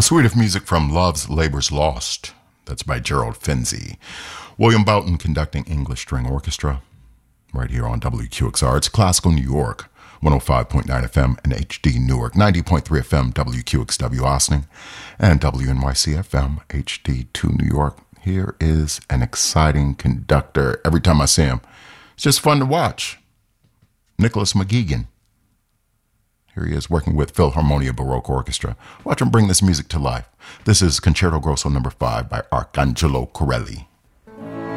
suite of music from Love's Labor's Lost. That's by Gerald Finzi. William Boughton conducting English String Orchestra. Right here on WQXR. It's Classical New York, 105.9 FM and HD Newark, 90.3 FM WQXW Austin, and WNYC FM HD2 New York. Here is an exciting conductor. Every time I see him, it's just fun to watch. Nicholas McGeegan. Here he is working with Philharmonia Baroque Orchestra. Watch him bring this music to life. This is Concerto Grosso No. 5 by Arcangelo Corelli.